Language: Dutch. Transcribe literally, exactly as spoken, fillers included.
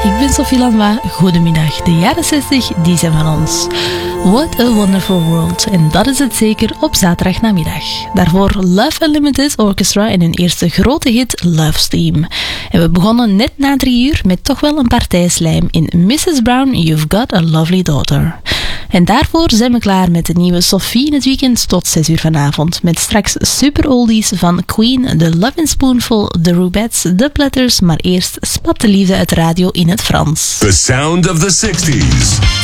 ik ben Sophie Lanois. Goedemiddag. De jaren zestig, die zijn van ons. What a Wonderful World. En dat is het zeker op zaterdagnamiddag. Daarvoor Love Unlimited Orchestra en hun eerste grote hit Love Steam. En we begonnen net na drie uur met toch wel een partijslijm in missus Brown, You've Got a Lovely Daughter. En daarvoor zijn we klaar met de nieuwe Sophie in het weekend tot zes uur vanavond. Met straks super oldies van Queen, The Lovin' Spoonful, The Rubettes, The Platters. Maar eerst Spat de Liefde uit de radio in het Frans. The sound of the sixties.